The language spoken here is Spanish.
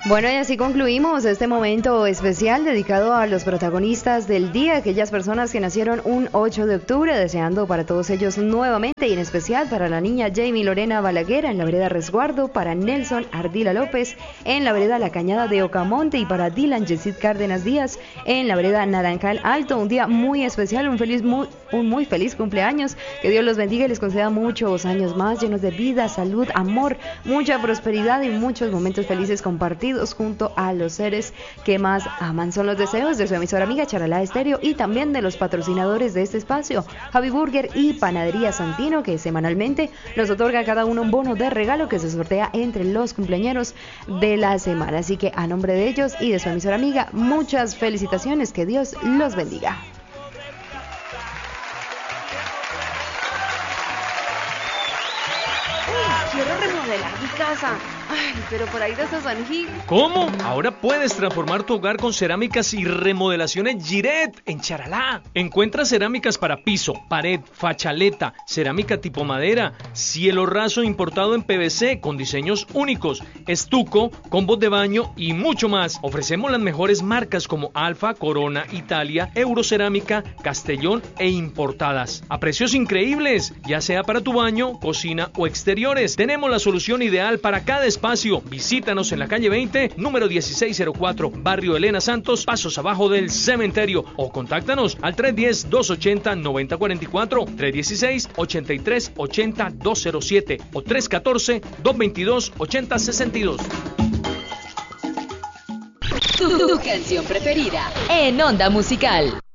Bueno, y así concluimos este momento especial dedicado a los protagonistas del día, aquellas personas que nacieron un 8 de octubre, deseando para todos ellos nuevamente y en especial para la niña Jamie Lorena Balaguer en la vereda Resguardo, para Nelson Ardila López en la vereda La Cañada de Ocamonte y para Dylan Yesid Cárdenas Díaz en la vereda Naranjal Alto. Un día muy especial, un muy feliz cumpleaños, que Dios los bendiga y les conceda muchos años más llenos de vida, salud, amor, mucha prosperidad y muchos momentos felices compartidos junto a los seres que más aman. Son los deseos de su emisora amiga Charalá Estéreo y también de los patrocinadores de este espacio, Javi Burger y Panadería Santino, que semanalmente nos otorga a cada uno un bono de regalo que se sortea entre los cumpleañeros de la semana. Así que a nombre de ellos y de su emisora amiga, muchas felicitaciones, que Dios los bendiga. Quiero remodelar mi casa. Ay, pero por ahí de Sasanjí. ¿Cómo? Ahora puedes transformar tu hogar con cerámicas y remodelaciones Giret en Charalá. Encuentra cerámicas para piso, pared, fachaleta, cerámica tipo madera, cielo raso importado en PVC con diseños únicos, estuco, combos de baño y mucho más. Ofrecemos las mejores marcas como Alfa, Corona, Italia, Eurocerámica, Castellón e importadas. A precios increíbles, ya sea para tu baño, cocina o exteriores. Tenemos la solución ideal para cada espacio. Visítanos en la calle 20, número 1604, barrio Elena Santos, pasos abajo del cementerio, o contáctanos al 310-280-9044, 316-8380-207 o 314-222-8062. Tu canción preferida en Onda Musical.